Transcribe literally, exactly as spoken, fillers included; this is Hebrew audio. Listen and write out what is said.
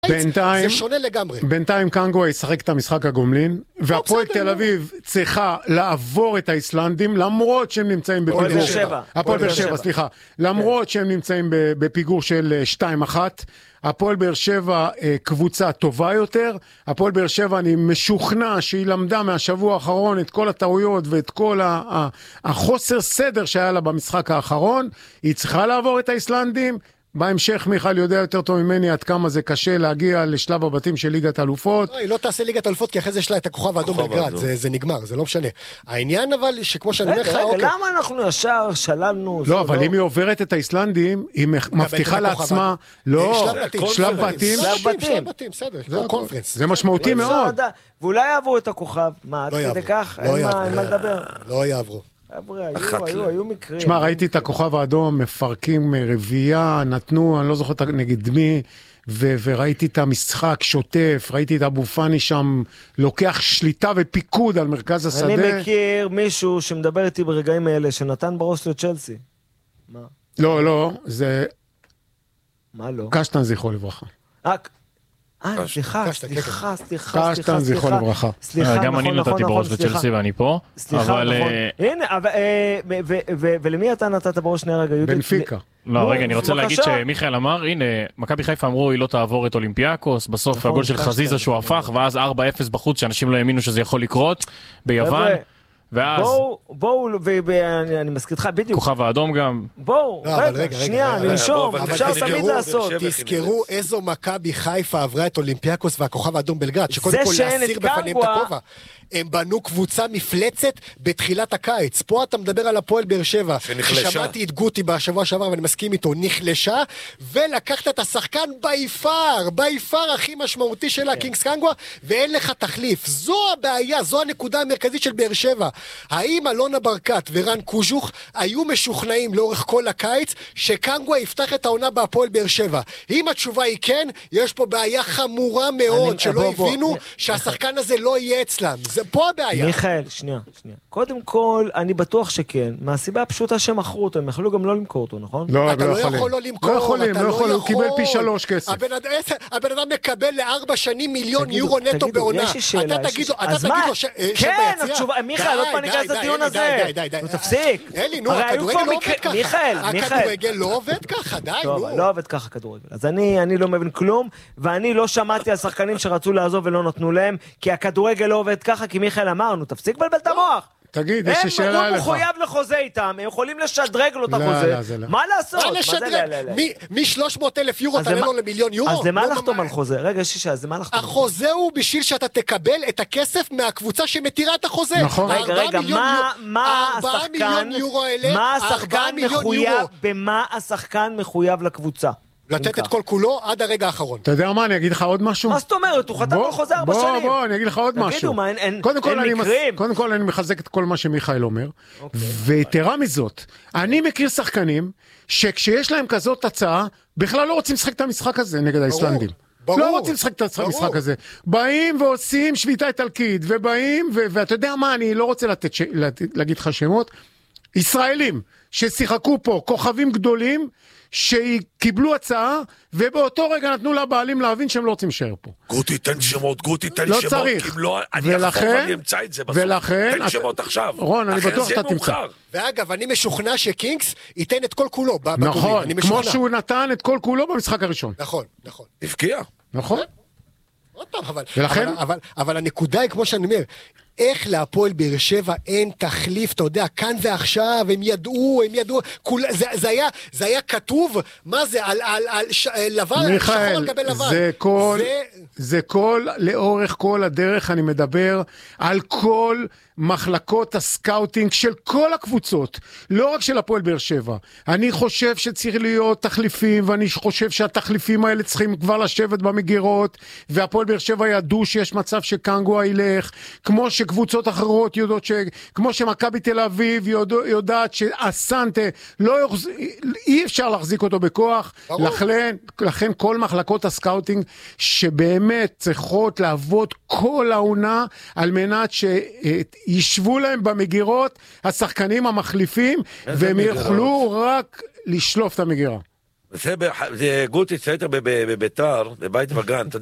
בינתיים, זה שונה לגמרי. בינתיים קנגו ישחק את המשחק הגומלין, והפועל תל אביב צריכה לעבור את האיסלנדים, למרות שהם נמצאים בפיגור. הפועל באר שבע. הפועל באר שבע, סליחה. למרות שהם נמצאים בפיגור של שתיים אחת. הפועל באר שבע קבוצה טובה יותר. הפועל באר שבע, אני משוכנע שהיא למדה מהשבוע האחרון את כל הטעויות ואת כל החוסר סדר שהיה לה במשחק האחרון. היא צריכה לעבור את האיסלנדים. בהמשך מיכל יודע יותר טוב ממני עד כמה זה קשה להגיע לשלב הבתים של ליגת אלופות. לא, היא לא תעשה ליגת אלופות כי אחרי זה יש לה את הכוכב האדום בלגרד, זה, זה נגמר, זה לא משנה. העניין אבל שכמו שאני אומר לך, רגע, אוקיי. למה אנחנו ישר שללנו? לא, אבל אם היא עוברת את האיסלנדים, היא מבטיחה לעצמה, לא, שלב בתים. שלב בתים, בסדר, זה קונפרנס. זה משמעותי מאוד. ואולי יעברו את הכוכב, מה, עד כדי כך? אין מה לדבר. לא יעברו. היו, היו מקרים. תשמע, ראיתי את הכוכב האדום, מפרקים רביעייה, נתנו, אני לא זוכר נגד מי, וראיתי את המשחק שוטף, ראיתי את אבו פני שם, לוקח שליטה ופיקוד על מרכז השדה. אני מכיר מישהו שמדבר איתי ברגעים האלה, שנתן בראש לצ'לסי. מה? לא, לא, זה... מה לא? קשטן זכרו לברכה. רק... אה, סליחה, סליחה, סליחה, קשטן זכרו לברכה. סליחה, גם אני נתתי בראש לצ'לסי ואני פה. סליחה, נכון. הנה, ולמי אתה נתת בראש שני רגע? בנפיקה. לא, רגע, אני רוצה להגיד שמיכאל אמר, הנה, מכבי חיפה אמרו, היא לא תעבור את אולימפיאקוס, בסוף הגול של חזיזה שהוא הפך, ואז ארבע אפס בחוץ, שאנשים לא האמינו שזה יכול לקרות, ביוון. ואז... בואו, בואו, ואני מזכיר לך בדיוק. כוכב האדום גם. בואו, רגע, שנייה, ננשום, אפשר תמיד לעשות. תזכרו איזו מכבי חיפה עברה את אולימפיאקוס והכוכב האדום בלגרד, שקודם כל להסיר בפניהם את הכובע. הם בנו קבוצה מפלצת בתחילת הקיץ. פה אתה מדבר על הפועל באר שבע. ששמעתי את גוטי בשבוע שעבר ואני מסכים איתו, נחלשה, ולקחת את השחקן ביפר, ביפר הכי משמעותי שלה, קינגס קנגווה, ואין לך תחליף. זו הבעיה, זו הנקודה המרכזית של באר שבע. האם אלונה ברקת ורן קוז'וך היו משוכנעים לאורך כל הקיץ שקנגווה יפתח את העונה בהפועל באר שבע? אם התשובה היא כן, יש פה בעיה חמורה מאוד, שלא הבינו שהשחקן הזה לא יהיה אצלם. זה פה הבעיה. מיכאל, שנייה, שנייה. קודם כל, אני בטוח שכן. מהסיבה הפשוטה שמכרו אותו, הם יכלו גם לא למכור אותו, נכון? לא, אתה לא יכול לא למכור. לא יכולים, לא יכולים, הוא קיבל פי שלוש כסף. הבן אדם מקבל לארבע שנים מיליון יורו נטו בעונה. אתה תגיד לו, אתה תגיד לו, כן, התשובה, מיכאל, עוד פעם ניכנס לדיון הזה. די, די, די. תפסיק. אלי, נו, הכדורגל לא עובד ככה. מיכאל, מיכאל. הכדורגל לא עובד ככה, די, נו. לא עובד ככה כדורגל. אז אני לא מבין כלום, ואני לא שמעתי על שחקנים שרצו לעזוב ולא נתנו להם, כי הכדורגל לא עובד ככה, כי מיכאל אמרנו, תפסיק בלבל את המוח. תגיד, יש לי שאלה הוא אליך. מחויב לחוזה איתם, הם יכולים לשדרג לו את החוזה. מה לעשות? מ-שלוש מאות אלף יורו תעלה לו למיליון יורו? אז למה לחתום על חוזה? רגע, יש לי שאלה, אז למה לחתום? החוזה הוא בשביל שאתה תקבל את הכסף מהקבוצה שמתירה את החוזה. נכון. רגע, רגע, מה השחקן, מה השחקן מחויב, במה השחקן מחויב לקבוצה? לתת את כל כולו עד הרגע האחרון. אתה יודע מה, אני אגיד לך עוד משהו? מה זאת אומרת? הוא חתם על חוזה ארבע שנים. בוא, בוא, אני אגיד לך עוד משהו. תגידו, מה, אין מקרים? קודם כל אני מחזק את כל מה שמיכאל אומר, ויתרה מזאת, אני מכיר שחקנים שכשיש להם כזאת הצעה, בכלל לא רוצים לשחק את המשחק הזה נגד האיסלנדים. לא רוצים לשחק את המשחק הזה. באים ועושים שביתה איטלקית, ובאים, ואתה יודע מה, אני לא רוצה להגיד לך שמות, ישראלים ששיחקו פה, כוכבים גדולים, שקיבלו הצעה, ובאותו רגע נתנו לבעלים להבין שהם לא רוצים להישאר פה. גוטי, תן שמות, גוטי, תן לא שמות, צריך. כי אם לא, אני אחתום ואני אמצא את זה בסוף. ולכן, תן שמות עכשיו. רון, אני בטוח שאתה תמצא. ואגב, אני משוכנע שקינגס ייתן את כל כולו. נכון, כמו שהוא נתן את כל כולו במשחק הראשון. נכון, נכון. הפקיע. נכון. עוד פעם, אבל, ולכן? אבל, אבל, אבל הנקודה היא כמו שאני אומר, איך להפועל באר שבע אין תחליף, אתה יודע, כאן ועכשיו, הם ידעו, הם ידעו, כול, זה, זה, היה, זה היה כתוב, מה זה, על, על, על ש, לבן, מיכאל, שחור על גבי לבן. זה כל, זה... זה כל, לאורך כל הדרך אני מדבר על כל מחלקות הסקאוטינג של כל הקבוצות, לא רק של הפועל באר שבע. אני חושב שצריך להיות תחליפים, ואני חושב שהתחליפים האלה צריכים כבר לשבת במגירות, והפועל באר שבע ידעו שיש מצב שקנגווה ילך, כמו שקבוצות אחרות יודעות, ש... כמו שמכבי תל אביב יודע... יודעת שהסנטה, לא יוחז... אי אפשר להחזיק אותו בכוח, לכן, לכן כל מחלקות הסקאוטינג שבאמת צריכות לעבוד כל העונה, על מנת ש... ישבו להם במגירות השחקנים המחליפים, והם יוכלו רק לשלוף את המגירה. זה גוטי צייטר בביתר, בבית וגן.